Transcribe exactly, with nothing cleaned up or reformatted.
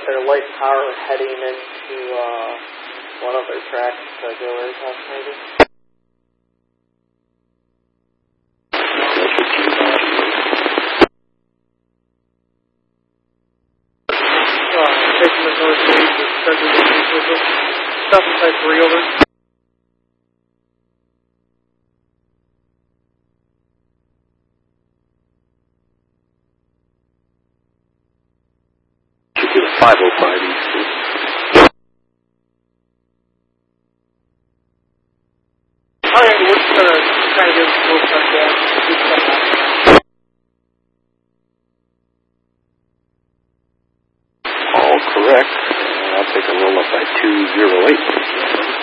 their light power heading into uh, one of their tracks to Giller's house, maybe. Uh, taking the north east, just starting to get with them. Stop inside three over. five oh five East. Alright, we're just gonna kind of give us a little front gas.